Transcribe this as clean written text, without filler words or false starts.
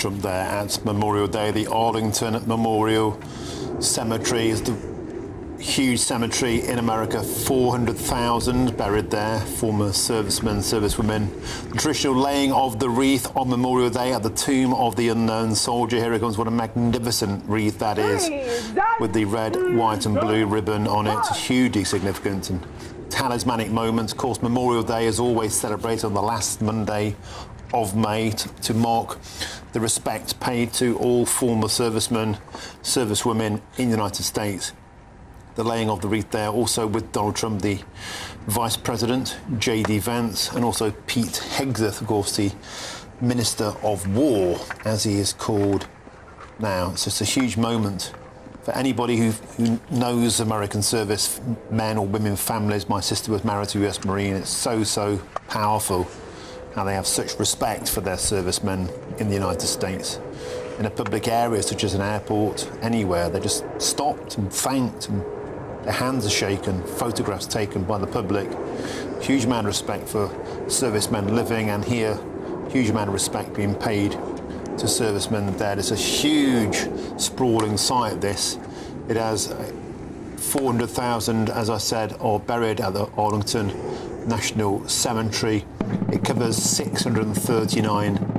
Trump there at Memorial Day. The Arlington Memorial Cemetery is the huge cemetery in America, 400,000 buried there, former servicemen, servicewomen. The traditional laying of the wreath on Memorial Day at the tomb of the unknown soldier. Here it comes, what a magnificent wreath that is, with the red, white and blue ribbon on it. Hugely significant and talismanic moment. Of course, Memorial Day is always celebrated on the last Monday of May to mark the respect paid to all former servicemen, servicewomen in the United States. The laying of the wreath there, also with Donald Trump, the Vice President, J.D. Vance, and also Pete Hegseth, of course, the Minister of War, as he is called now. It's just a huge moment for anybody who knows American service, men or women, families. My sister was married to a US Marine. It's so powerful how they have such respect for their servicemen in the United States. In a public area such as an airport, anywhere, they just stopped and thanked, and their hands are shaken, photographs taken by the public. Huge amount of respect for servicemen living, and here, huge amount of respect being paid to servicemen dead. It's a huge, sprawling site, this. It has 400,000, as I said, are buried at the Arlington National Cemetery. It covers 639